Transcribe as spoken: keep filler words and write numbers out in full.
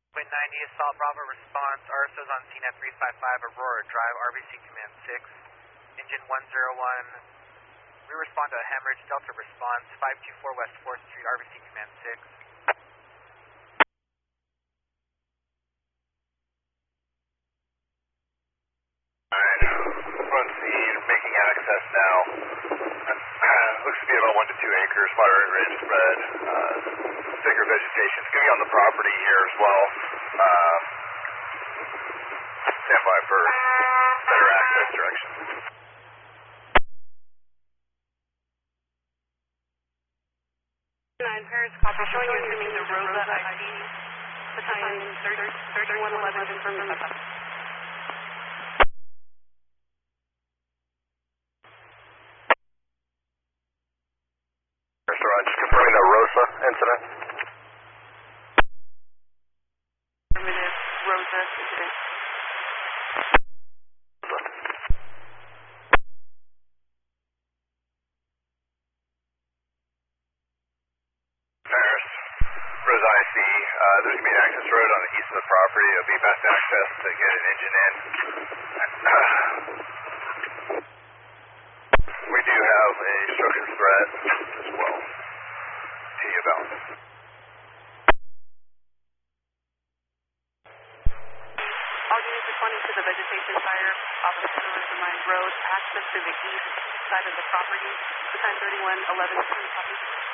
Wind ninety, Assault Bravo response. R S O's on scene at three five five Aurora Drive, R B C Command six. Engine one zero one. We respond to a hemorrhage. Delta response. five two four West fourth Street, R B C Command six. Alright, front scene, making access now. Looks to be about one to two acres, moderate ridge spread. Uh, thicker vegetation. It's going to be on the property here as well. Uh, stand by for better access direction. nine Paris, copy, showing you assuming the Rosa I D, battalion thirty-one eleven, confirmed with us. Just confirming the Rosa incident. Affirmative, Rosa incident. Paris, Rosa I C. Uh, there's going to be an access road on the east of the property. It'll be best access to get an engine in. We do have a structure threat as well. To you about. All units responding to the vegetation fire off of Penrose Mine Road, access to the east side of the property, battalion thirty-one eleven, copy.